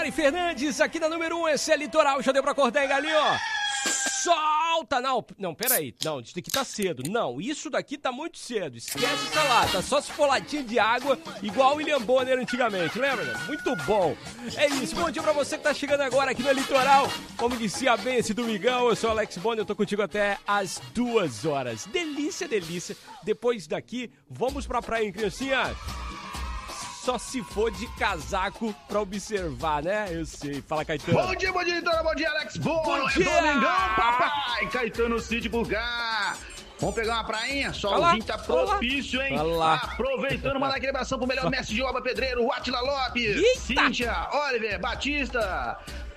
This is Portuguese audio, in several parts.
Chay Fernandes, aqui na número 1, esse é Litoral. Já deu pra acordar, hein, galinho? Solta! Não, peraí. Não, isso daqui tá cedo. Não, isso daqui tá muito cedo. Esquece essa lata. Só se for latinha de água, igual o William Bonner antigamente. Lembra, né? Muito bom. É isso. Bom dia pra você que tá chegando agora aqui no Litoral. Vamos iniciar bem esse domingão. Eu sou o Alex Bonner, eu tô contigo até às 2 horas. Delícia, delícia. Depois daqui, vamos pra praia, hein, criancinha? Só se for de casaco pra observar, né? Eu sei. Fala, Caetano. Bom dia, Litoral. Bom dia, Alex. Bom dia! Domingão, papai. Caetano Cid Bulgar. Vamos pegar uma prainha? Solzinho tá propício, hein? Aproveitando, mandar aquele abração pro melhor mestre de obra pedreiro, o Atila Lopes. Eita! Cíntia, Oliver, Batista,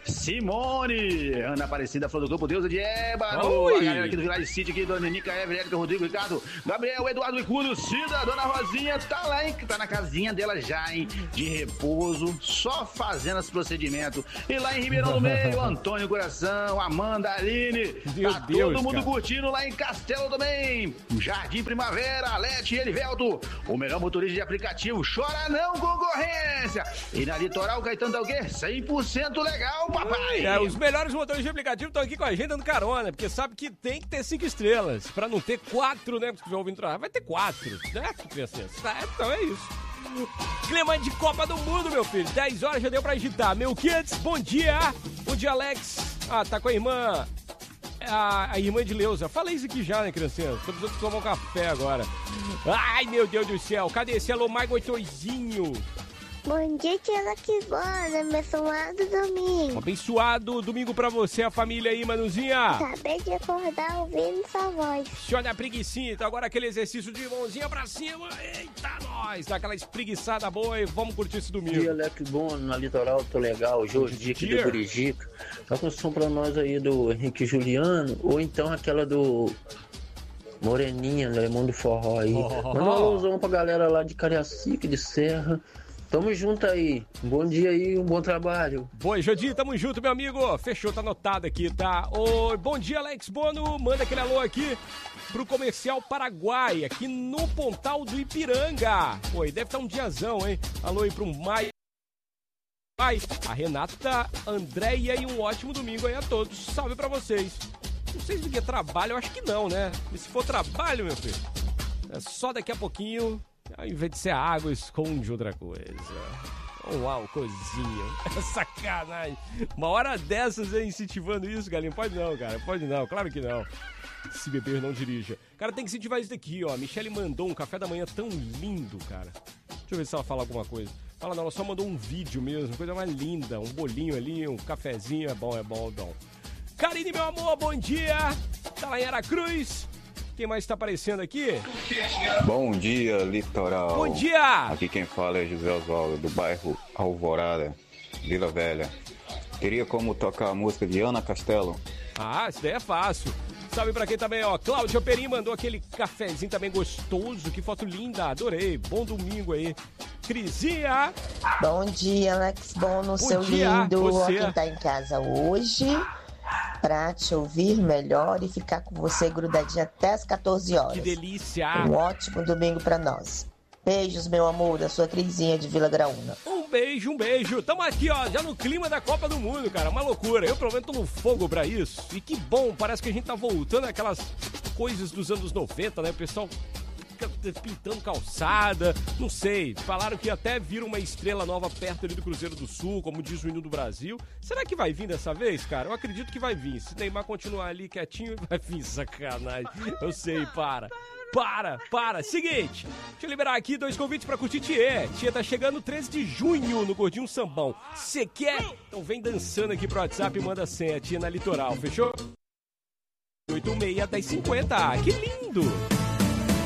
Simone, Ana Aparecida, Flor do Campo, Deusa de Ébano, a galera aqui do Village City, aqui, Dona Nica, Érica, Rodrigo, Ricardo, Gabriel, Eduardo Icudo, Cida, Dona Rosinha, tá lá, hein? Tá na casinha dela já, hein? De repouso, só fazendo esse procedimento. E lá em Ribeirão do Meio, Antônio Coração, Amanda, Aline, Meu tá Deus, todo mundo cara. curtindo lá em Castelo também. Jardim Primavera, Alete e Elivelto, o melhor motorista de aplicativo, chora não, concorrência. E na Litoral, Caetano tá o quê? 100% legal, papai. Os melhores motores de aplicativo estão aqui com a gente dando carona, porque sabe que tem que ter 5 estrelas, pra não ter 4, né? Porque você vai ouvindo trabalhar, vai ter 4, né, criancinha? Então é isso. Clima de Copa do Mundo, meu filho. 10 horas já deu pra agitar. Meu kids, bom dia. Bom dia, Alex. Ah, tá com a irmã... A irmã de Leusa. Falei isso aqui já, né, criancinha? Tô precisando tomar um café agora. Ai, meu Deus do céu. Cadê esse alô mais gostosinho? Bom dia, tia Laquibona, abençoado domingo. Um abençoado domingo pra você, a família aí, Manuzinha. Acabei de acordar ouvindo sua voz. Chora a preguicinha, então agora aquele exercício de mãozinha pra cima. Eita, nós! Dá aquela espreguiçada boa e vamos curtir esse domingo. Bom dia, Alex Bom, na Litoral, tô legal. Jordi aqui do Burijica. Tá com som pra nós aí do Henrique Juliano, ou então aquela do Moreninha, Lemão do Forró aí. Manda um alôzão pra galera lá de Cariacica, de Serra. Tamo junto aí. Bom dia aí, um bom trabalho. Boa, Jodi, tamo junto, meu amigo. Fechou, tá anotado aqui, tá? Ô, bom dia, Alex Bono. Manda aquele alô aqui pro Comercial Paraguai, aqui no Pontal do Ipiranga. Oi, deve estar um diazão, hein? Alô aí pro Maio. A Renata, Andréia e um ótimo domingo aí a todos. Salve pra vocês. Não sei se é trabalho, eu acho que não, né? E se for trabalho, meu filho, é só daqui a pouquinho... Ao invés de ser água, esconde outra coisa. Um álcoolzinho. É sacanagem. Uma hora dessas aí incentivando isso, galinha. Pode não, cara. Pode não. Claro que não. Se beber, não dirija. Cara, tem que incentivar isso daqui, ó. A Michelle mandou um café da manhã tão lindo, cara. Deixa eu ver se ela fala alguma coisa. Fala não, ela só mandou um vídeo mesmo. Coisa mais linda. Um bolinho ali, um cafezinho. É bom, é bom, é bom. Karine, meu amor, bom dia. Tá lá em Aracruz. Quem mais tá aparecendo aqui? Bom dia, Litoral. Bom dia! Aqui quem fala é José Osvaldo, do bairro Alvorada, Vila Velha. Queria como tocar a música de Ana Castelo. Ah, isso daí é fácil. Salve pra quem também, ó. Cláudia Perim mandou aquele cafezinho também gostoso. Que foto linda, adorei. Bom domingo aí. Crisinha! Bom dia, Alex Bono, seu dia, lindo. você. Ó, quem tá em casa hoje... pra te ouvir melhor e ficar com você grudadinha até as 14 horas. Que delícia! Um ótimo domingo pra nós. Beijos, meu amor, da sua Crisinha de Vila Graúna. Um beijo, um beijo. Tamo aqui, ó, já no clima da Copa do Mundo, cara. Uma loucura. Eu, pelo menos, tô no fogo pra isso. E que bom, parece que a gente tá voltando àquelas coisas dos anos 90, né? O pessoal pintando calçada, não sei. Falaram que até viram uma estrela nova perto ali do Cruzeiro do Sul, como diz o hino do Brasil. Será que vai vir dessa vez, cara? Eu acredito que vai vir. Se Neymar continuar ali quietinho, vai vir, sacanagem. Eu sei, para. Seguinte, deixa eu liberar aqui 2 convites pra curtir Thier. Thier tá chegando 13 de junho no Gordinho Sambão. Cê quer? Então vem dançando aqui pro WhatsApp e manda senha. Thier na Litoral, fechou? 86-1050. Que lindo!